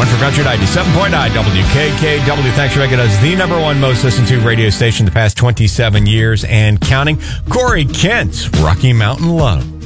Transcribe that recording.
one for Country 97.9 WKKW. Thanks for making us the number one most listened to radio station the past 27 years and counting. Corey Kent, Rocky Mountain Love.